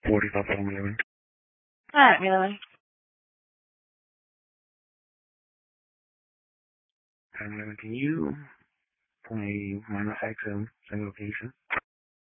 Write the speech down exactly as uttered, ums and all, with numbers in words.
forty-five Palm eleven. Alright, Melanie. Palm eleven, can you play Minor X M same location?